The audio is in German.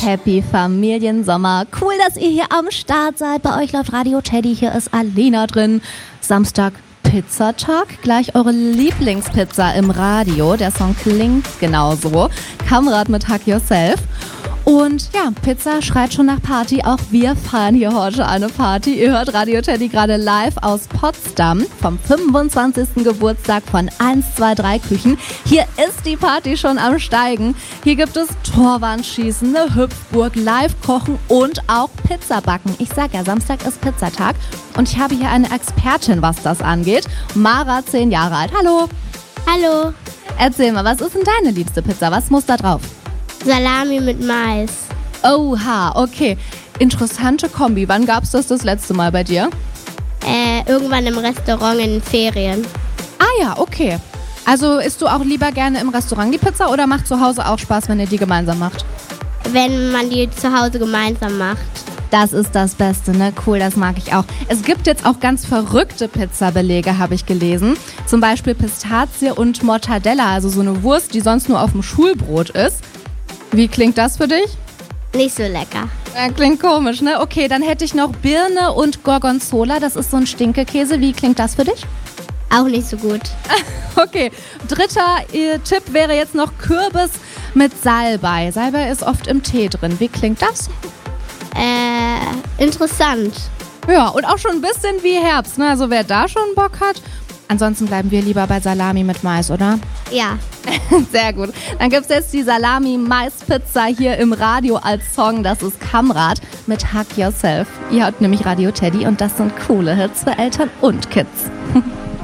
Happy Familiensommer. Cool, dass ihr hier am Start seid. Bei euch läuft Radio Teddy. Hier ist Alena drin. Samstag Pizzatag. Gleich eure Lieblingspizza im Radio. Der Song klingt genauso. Kamrad mit Hug Yourself. Und ja, Pizza schreit schon nach Party. Auch wir feiern hier heute eine Party. Ihr hört Radio Teddy gerade live aus Potsdam vom 25. Geburtstag von 123 Küchen. Hier ist die Party schon am Steigen. Hier gibt es Torwandschießen, eine Hüpfburg, Live-Kochen und auch Pizzabacken. Ich sag ja, Samstag ist Pizzatag und ich habe hier eine Expertin, was das angeht. Mara, 10 Jahre alt. Hallo. Hallo. Erzähl mal, was ist denn deine liebste Pizza? Was muss da drauf? Salami mit Mais. Oha, okay. Interessante Kombi. Wann gab's das letzte Mal bei dir? Irgendwann im Restaurant in den Ferien. Ah ja, okay. Also isst du auch lieber gerne im Restaurant die Pizza oder macht zu Hause auch Spaß, wenn ihr die gemeinsam macht? Wenn man die zu Hause gemeinsam macht. Das ist das Beste, ne? Cool, das mag ich auch. Es gibt jetzt auch ganz verrückte Pizzabelege, habe ich gelesen. Zum Beispiel Pistazie und Mortadella, also so eine Wurst, die sonst nur auf dem Schulbrot ist. Wie klingt das für dich? Nicht so lecker. Ja, klingt komisch, ne? Okay, dann hätte ich noch Birne und Gorgonzola. Das ist so ein Stinkekäse. Wie klingt das für dich? Auch nicht so gut. Okay, dritter Tipp wäre jetzt noch Kürbis mit Salbei. Salbei ist oft im Tee drin. Wie klingt das? Interessant. Ja, und auch schon ein bisschen wie Herbst, ne? Also wer da schon Bock hat. Ansonsten bleiben wir lieber bei Salami mit Mais, oder? Ja. Sehr gut. Dann gibt's jetzt die Salami-Mais-Pizza hier im Radio als Song. Das ist Kamrad mit Hug Yourself. Ihr habt nämlich Radio Teddy und das sind coole Hits für Eltern und Kids.